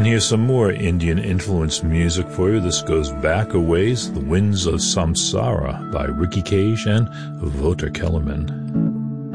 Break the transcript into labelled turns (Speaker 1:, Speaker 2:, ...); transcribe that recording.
Speaker 1: And here's some more Indian-influenced music for you. This goes back a ways, The Winds of Samsara by Ricky Cage and Wouter Kellerman.